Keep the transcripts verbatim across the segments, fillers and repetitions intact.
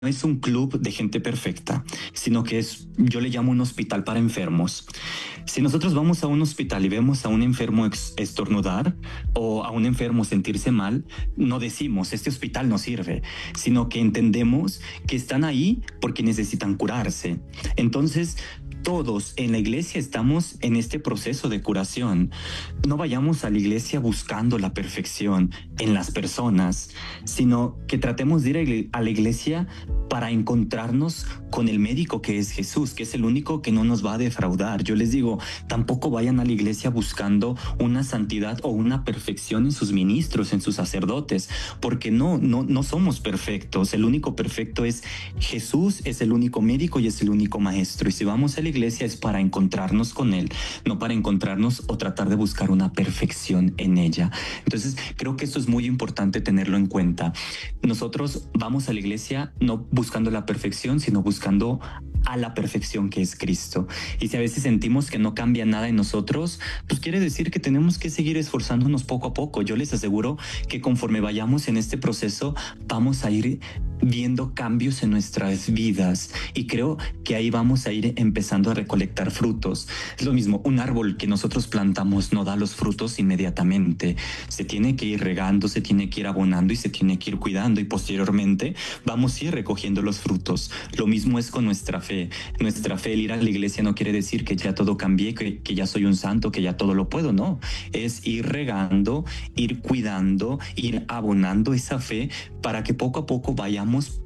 no es un club de gente perfecta, sino que es, yo le llamo un hospital para enfermos. Si nosotros vamos a un hospital y vemos a un enfermo estornudar o a un enfermo sentirse mal, no decimos, este hospital no sirve, sino que entendemos que están ahí porque necesitan curarse. Entonces, todos en la iglesia estamos en este proceso de curación. No vayamos a la iglesia buscando la perfección en las personas, sino que tratemos de ir a la iglesia para encontrarnos con el médico que es Jesús, que es el único que no nos va a defraudar. Yo les digo, tampoco vayan a la iglesia buscando una santidad o una perfección en sus ministros, en sus sacerdotes, porque no, no, no somos perfectos. El único perfecto es Jesús, es el único médico y es el único maestro. Y si vamos a la iglesia es para encontrarnos con Él, no para encontrarnos o tratar de buscar una perfección en ella. Entonces, creo que esto es muy importante tenerlo en cuenta. Nosotros vamos a la iglesia no buscando la perfección, sino buscando a la perfección que es Cristo. Y si a veces sentimos que no cambia nada en nosotros, pues quiere decir que tenemos que seguir esforzándonos poco a poco. Yo les aseguro que conforme vayamos en este proceso, vamos a ir viendo cambios en nuestras vidas y creo que ahí vamos a ir empezando a recolectar frutos. Es lo mismo, un árbol que nosotros plantamos no da los frutos inmediatamente. Se tiene que ir regando, se tiene que ir abonando y se tiene que ir cuidando y posteriormente vamos a ir recogiendo los frutos. Lo mismo es con nuestra fe. Nuestra fe, el ir a la iglesia no quiere decir que ya todo cambié, que, que ya soy un santo, que ya todo lo puedo, no. Es ir regando, ir cuidando, ir abonando esa fe para que poco a poco vayamos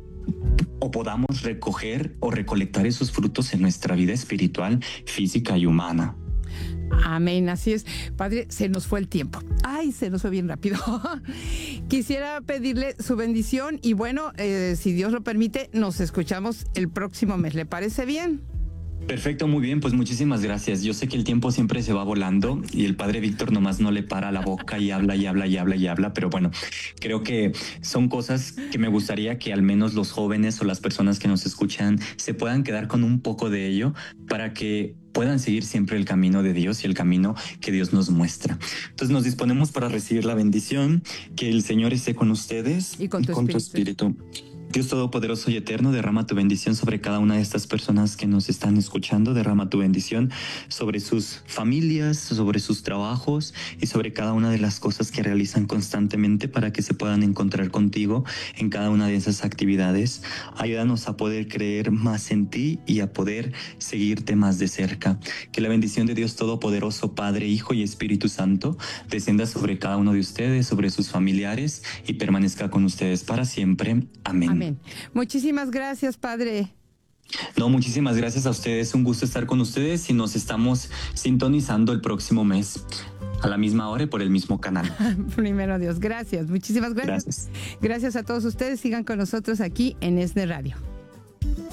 o podamos recoger o recolectar esos frutos en nuestra vida espiritual, física y humana. Amén, así es. Padre, se nos fue el tiempo. Ay, se nos fue bien rápido. Quisiera pedirle su bendición y bueno, eh, si Dios lo permite, nos escuchamos el próximo mes. ¿Le parece bien? Perfecto, muy bien, pues muchísimas gracias. Yo sé que el tiempo siempre se va volando y el padre Víctor nomás no le para la boca y habla y habla y habla y habla, pero bueno, creo que son cosas que me gustaría que al menos los jóvenes o las personas que nos escuchan se puedan quedar con un poco de ello para que puedan seguir siempre el camino de Dios y el camino que Dios nos muestra. Entonces nos disponemos para recibir la bendición, que el Señor esté con ustedes y con tu, y con espíritu. tu espíritu. Dios Todopoderoso y Eterno, derrama tu bendición sobre cada una de estas personas que nos están escuchando. Derrama tu bendición sobre sus familias, sobre sus trabajos y sobre cada una de las cosas que realizan constantemente para que se puedan encontrar contigo en cada una de esas actividades. Ayúdanos a poder creer más en ti y a poder seguirte más de cerca. Que la bendición de Dios Todopoderoso, Padre, Hijo y Espíritu Santo, descienda sobre cada uno de ustedes, sobre sus familiares y permanezca con ustedes para siempre. Amén. Amén. Muchísimas gracias, Padre. No, muchísimas gracias a ustedes. Un gusto estar con ustedes y nos estamos sintonizando el próximo mes a la misma hora y por el mismo canal. Primero Dios, gracias. Muchísimas gracias. Gracias. Gracias a todos ustedes. Sigan con nosotros aquí en ESNE Radio.